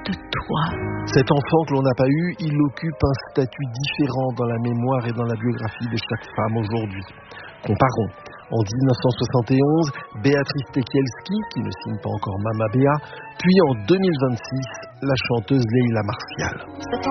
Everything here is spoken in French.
de toi. Cet enfant que l'on n'a pas eu, il occupe un statut différent dans la mémoire et dans la biographie de chaque femme aujourd'hui. Comparons. En 1971, Béatrice Tekielski, qui ne signe pas encore Mama Béa, puis en 2026, la chanteuse Leila Martial.